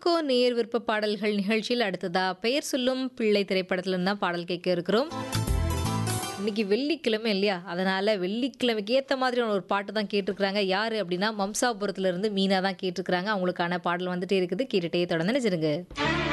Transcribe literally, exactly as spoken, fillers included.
Rainbow நேர் விருப்ப பாடல்கள் நிகழ்ச்சியில் அடுத்ததா பெயர் சொல்லும் பிள்ளை திரைப்படத்துல இருந்து தான் பாடல் கேட்க இருக்கிறோம். இன்னைக்கு வெள்ளிக்கிழமை இல்லையா? அதனால வெள்ளிக்கிழமைக்கு ஏத்த மாதிரியான ஒரு பாட்டு தான் கேட்டிருக்கிறாங்க. யாரு அப்படின்னா, மம்சாபுரத்துல இருந்து மீனா தான் கேட்டிருக்கிறாங்க. அவங்களுக்கான பாடல் வந்துட்டே இருக்குது. கேட்டுட்டே தொடர்ந்து நினைச்சிருங்க.